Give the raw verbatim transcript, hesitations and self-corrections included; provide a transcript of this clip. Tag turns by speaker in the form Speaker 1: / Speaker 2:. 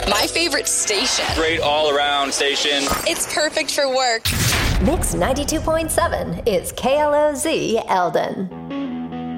Speaker 1: My favorite station.
Speaker 2: Great all-around station.
Speaker 1: It's perfect for work.
Speaker 3: Mix ninety-two point seven is K L O Z Eldon.